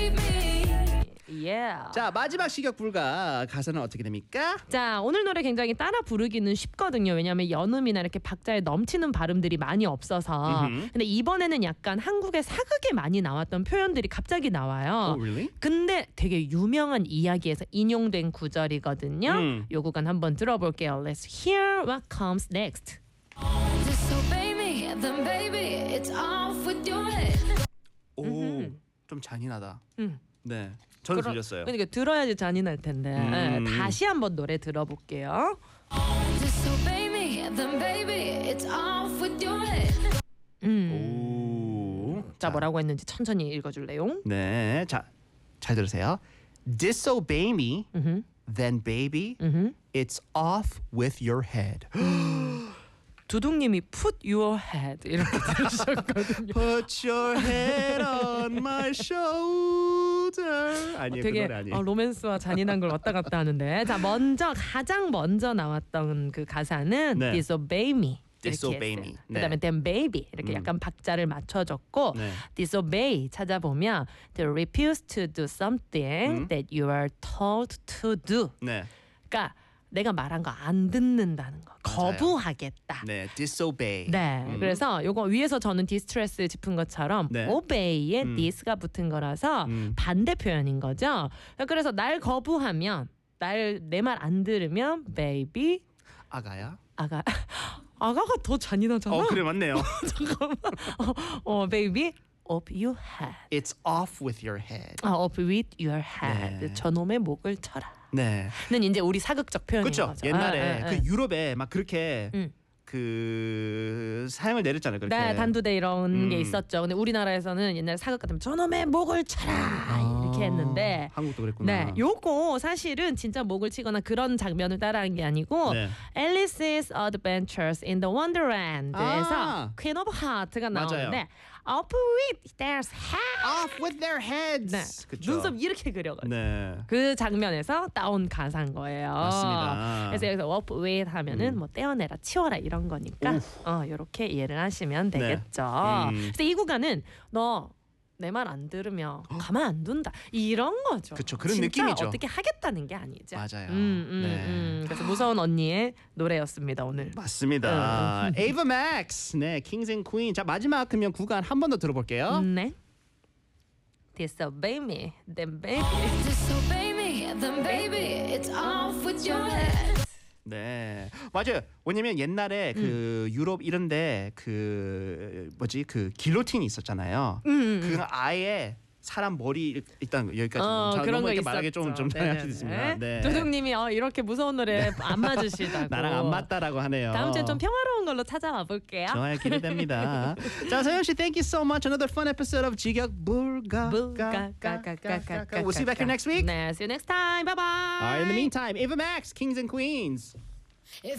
believe me. Yeah. 자, 마지막 시격 불가 가사는 어떻게 됩니까? 자, 오늘 노래 굉장히 따라 부르기는 쉽거든요. 왜냐하면 연음이나 이렇게 박자에 넘치는 발음들이 많이 없어서. 근데 이번에는 약간 한국의 사극에 많이 나왔던 표현들이 갑자기 나와요. Oh, really? 근데 되게 유명한 이야기에서 인용된 구절이거든요. 요 구간 한번 들어볼게요. Let's hear what comes next. Disobey me, then baby, it's off with your head. 오, 좀 잔인하다. 네, 저는 들렸어요. 그러니까 들어야지 잔인할 텐데. 네, 다시 한번 노래 들어볼게요. Disobey me, then baby, it's off with your head. 오, 자, 뭐라고 했는지 천천히 읽어줄래요? 네, 자, 잘 들으세요. Disobey me, then baby, it's off with your head. 두둥님이 put your head 이렇게 들으셨거든요. Put your head on my shoulder. 아니에요, 그 되게 노래 아니에요. 로맨스와 잔인한 걸 왔다 갔다 하는데 자 가장 먼저 나왔던 그 가사는 네. disobey me 이렇게 Disobey 했어요. me. 그다음에 then baby 이렇게 약간 박자를 맞춰줬고 네. disobey 찾아보면 to refuse to do something that you are told to do. 네, 그러니까 내가 말한 거 안 듣는다는 거. 맞아요. 거부하겠다. 네, disobey. 네, 그래서 요거 위에서 저는 디스트레스 짚은 것처럼 네. obey에 this가 붙은 거라서 반대 표현인 거죠. 그래서 날 거부하면 내 말 안 들으면 baby 아가야? 아가가 더 잔인하잖아. 그래 맞네요. 잠깐만. baby up your head. It's off with your head. up with your head. 네. 저놈의 목을 쳐라. 네. 는 이제 우리 사극적 표현인 그렇죠. 거죠. 옛날에 그 유럽에 막 그렇게 그 사형을 내렸잖아요. 그렇게. 네, 단두대 이런 게 있었죠. 근데 우리나라에서는 옛날 사극 같으면 저놈의 목을 쳐라 이렇게 했는데 한국도 그랬구나. 네, 요거 사실은 진짜 목을 치거나 그런 장면을 따라한 게 아니고 네. Alice's Adventures in the Wonderland에서 Queen of Heart가 맞아요. 나오는데 Up with their head Off with their heads. 네, 그쵸? 눈썹 이렇게 그려가지고 네. 그 장면에서 따온 가사인 거예요. 맞습니다. 그래서 여기서 up with 하면은 뭐 떼어내라, 치워라 이런 거니까 이렇게 이해를 하시면 되겠죠. 그래서 이 구간은 너 내 말 안 들으면 가만 안 둔다 이런 거죠. 그쵸, 그런 진짜 느낌이죠. 어떻게 하겠다는 게 아니죠. 맞아요. 그래서 무서운 언니의 노래였습니다 오늘. 맞습니다. Ava Max, 네, Kings and Queens. 자 마지막 그러면 구간 한 번 더 들어볼게요. 네. Disobey me, then baby. Disobey me, then baby, it's off with your head. 네, 맞아요. 왜냐면 옛날에 그 유럽 이런데 그 뭐지 그 길로틴이 있었잖아요. 그 아예 사람 머리 일단 여기까지 그런 거 이렇게 있었죠. 말하기 좀 장난치겠습니다. 네. 도둑님이 이렇게 무서운 노래 안 맞으시다고. 나랑 안 맞다라고 하네요. 다음 주에 좀 평화로운 걸로 찾아와 볼게요. 좋아요, 기대됩니다. 자, 서영 씨, thank you so much. Another fun episode of 직역 불가. We'll see you back here next week. 네, see you next time. Bye bye. All right, in the meantime, Ava Max, Kings and Queens.